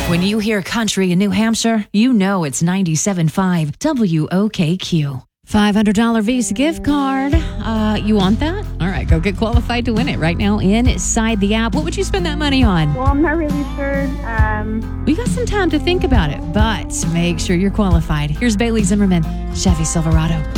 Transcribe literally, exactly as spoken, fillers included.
When you hear country in New Hampshire, you know it's ninety-seven point five W O K Q. five hundred dollars Visa gift card. Uh, you want that? All right, go get qualified to win it right now inside the app. What would you spend that money on? Well, I'm not really sure. Um, We got some time to think about it, but make sure you're qualified. Here's Bailey Zimmerman, Chevy Silverado.